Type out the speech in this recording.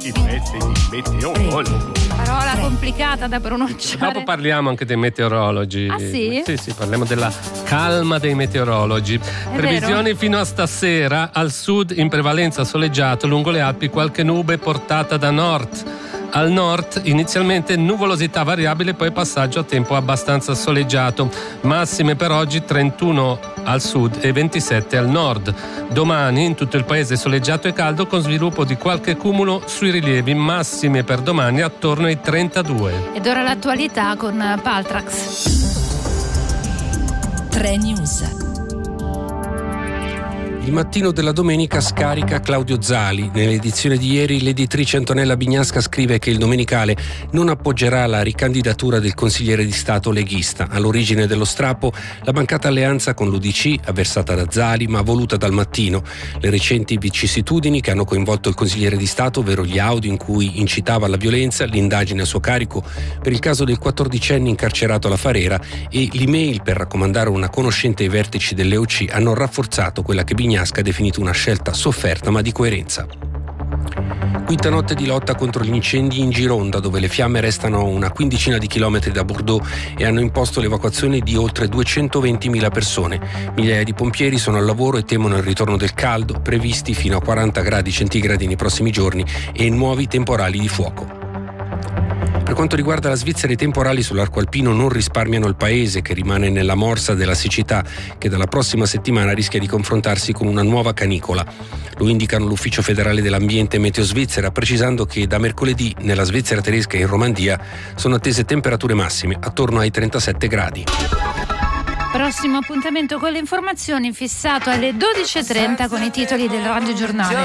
meteorologo. Parola complicata da pronunciare. Dopo parliamo anche dei meteorologi. Ah, sì? Sì, parliamo della calma dei meteorologi. Previsioni vero? fino a stasera: al sud in prevalenza soleggiato, lungo le Alpi qualche nube portata da nord. Al nord inizialmente nuvolosità variabile, poi passaggio a tempo abbastanza soleggiato. Massime per oggi 31 al sud e 27 al nord. Domani in tutto il paese soleggiato e caldo, con sviluppo di qualche cumulo sui rilievi. Massime per domani attorno ai 32. Ed ora l'attualità con Paltrax. 3 News. Il mattino della domenica scarica Claudio Zali. Nell'edizione di ieri l'editrice Antonella Bignasca scrive che il Domenicale non appoggerà la ricandidatura del consigliere di Stato leghista. All'origine dello strappo la mancata alleanza con l'UDC, avversata da Zali ma voluta dal Mattino. Le recenti vicissitudini che hanno coinvolto il consigliere di Stato, ovvero gli audio in cui incitava alla violenza, l'indagine a suo carico per il caso del 14enne incarcerato alla Farera e l'email per raccomandare una conoscente ai vertici dell'EOC hanno rafforzato quella che Bignasca ha definito una scelta sofferta ma di coerenza. Quinta notte di lotta contro gli incendi in Gironda, dove le fiamme restano a una quindicina di chilometri da Bordeaux e hanno imposto l'evacuazione di oltre 220.000 persone. Migliaia di pompieri sono al lavoro e temono il ritorno del caldo, previsti fino a 40 gradi centigradi nei prossimi giorni, e nuovi temporali di fuoco. Per quanto riguarda la Svizzera, i temporali sull'arco alpino non risparmiano il paese, che rimane nella morsa della siccità, che dalla prossima settimana rischia di confrontarsi con una nuova canicola. Lo indicano l'Ufficio federale dell'ambiente Meteo Svizzera, precisando che da mercoledì nella Svizzera tedesca e in Romandia sono attese temperature massime attorno ai 37 gradi. Prossimo appuntamento con le informazioni fissato alle 12.30 con i titoli del Radio Giornale.